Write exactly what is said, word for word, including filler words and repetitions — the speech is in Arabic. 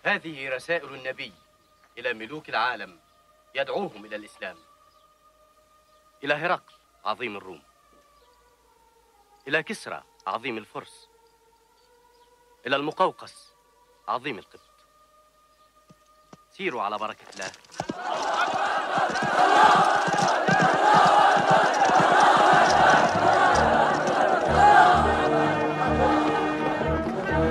هذه رسائل النبي إلى ملوك العالم يدعوهم إلى الإسلام. إلى هرقل عظيم الروم، إلى كسرى عظيم الفرس، إلى المقوقس عظيم القبط. سيروا على بركة الله.